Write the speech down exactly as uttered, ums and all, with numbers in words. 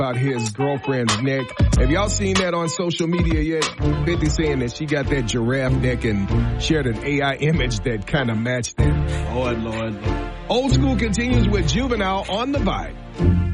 about his girlfriend's neck. Have y'all seen that on social media yet? fifty saying that she got that giraffe neck and shared an A I image that kind of matched it. Lord, Lord, Lord. Old School continues with Juvenile on the Vibe.